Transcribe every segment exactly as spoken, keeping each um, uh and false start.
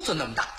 子那么大，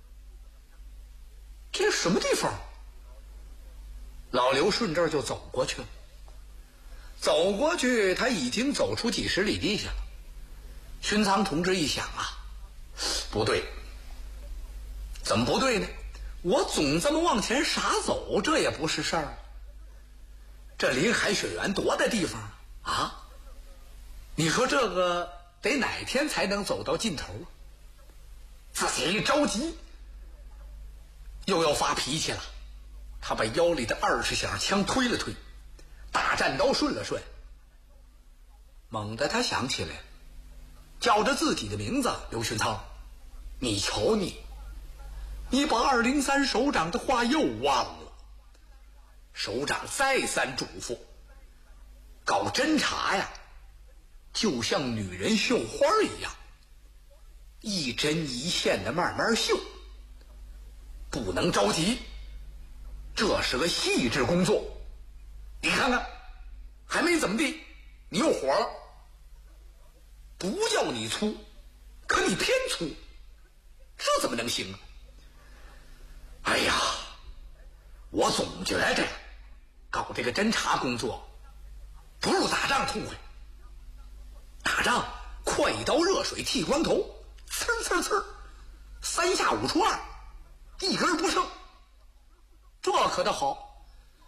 这什么地方？老刘顺这儿就走过去了。走过去，他已经走出几十里地去了。勋仓同志一想啊，不对，怎么不对呢？我总这么往前傻走，这也不是事儿。这临海雪原多大地方啊？啊，你说这个得哪天才能走到尽头？自己一着急，又要发脾气了。他把腰里的二十响枪推了推，大战刀顺了顺。猛地他想起来，叫着自己的名字，刘勋仓，你瞧你，你把二零三首长的话又忘了。首长再三嘱咐，搞侦查呀，就像女人绣花一样，一针一线的慢慢绣，不能着急，这是个细致工作。你看看，还没怎么地，你又火了。不叫你粗，可你偏粗，这怎么能行啊？哎呀，我总觉着搞这个侦查工作不如打仗痛快。打仗快刀热水剃光头，呲呲呲，三下五除二，一根不剩。这可倒好，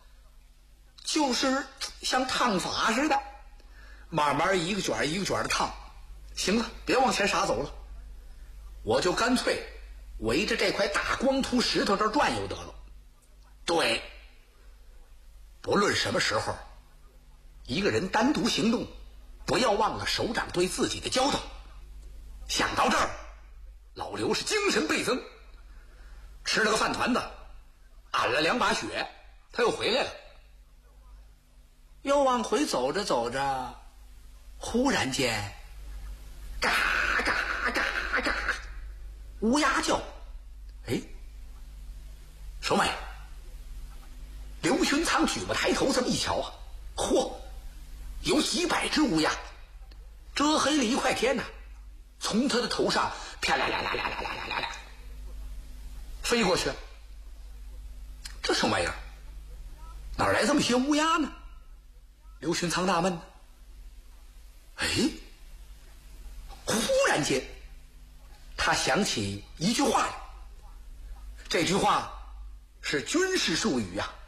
就是像烫发似的，慢慢一个卷一个卷的烫。行了，别往前傻走了，我就干脆围着这块大光秃石头这儿转悠得了。对，不论什么时候，一个人单独行动，不要忘了首长对自己的交代。想到这儿，老刘是精神倍增，吃了个饭团子，按了两把血，他又回来了。又往回走着走着，忽然间嘎嘎嘎嘎，乌鸦叫。哎，守美，刘勋仓举目抬头这么一瞧啊，嚯，有几百只乌鸦，遮黑了一块天呐、啊，从他的头上啪啦啦啦啦啦啦啦啦啦飞过去。这什么玩意儿？哪来这么些乌鸦呢？刘勋仓纳闷呢。哎，忽然间他想起一句话来，这句话是军事术语啊，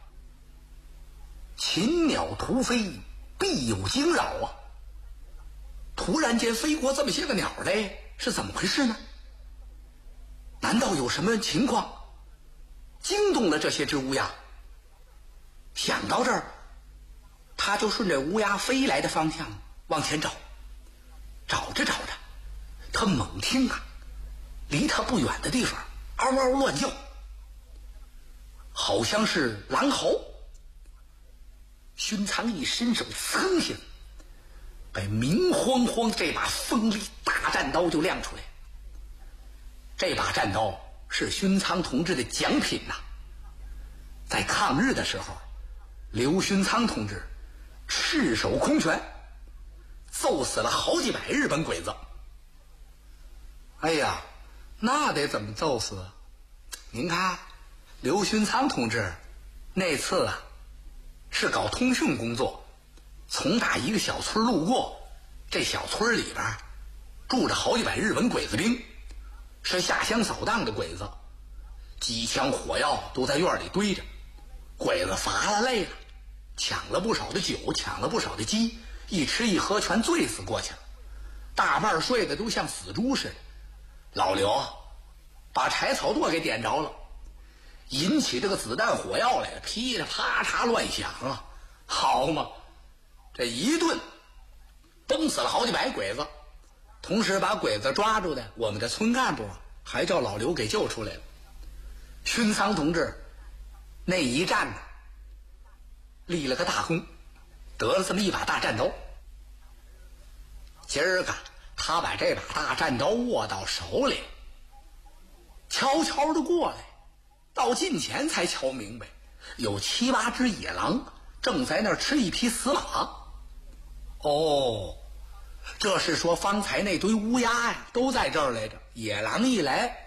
禽鸟突飞必有惊扰啊。突然间飞过这么些个鸟来，是怎么回事呢？难道有什么情况惊动了这些只乌鸦？想到这儿，他就顺着乌鸦飞来的方向往前找。找着找着，他猛听啊，离他不远的地方嗷嗷乱叫，好像是狼嚎。勋仓一伸手，噌一下把明晃晃这把锋利大战刀就亮出来。这把战刀是勋仓同志的奖品呐、啊。在抗日的时候，刘勋仓同志赤手空拳揍死了好几百日本鬼子。哎呀，那得怎么揍死？您看，刘勋仓同志那次啊，是搞通讯工作，从打一个小村路过，这小村里边住着好几百日本鬼子兵，是下乡扫荡的鬼子，机枪火药都在院里堆着，鬼子乏了累了，抢了不少的酒，抢了不少的鸡，一吃一喝全醉死过去了，大半睡的都像死猪似的。老刘啊，把柴草垛给点着了，引起这个子弹火药来，噼里啪嚓乱响啊，好嘛，这一顿崩死了好几百鬼子，同时把鬼子抓住的我们的村干部还叫老刘给救出来了。勋仓同志那一战呢，立了个大功，得了这么一把大战刀。今儿个他把这把大战刀握到手里，悄悄的过来，到近前才瞧明白，有七八只野狼正在那儿吃一匹死马。哦，这是说方才那堆乌鸦呀都在这儿来着，野狼一来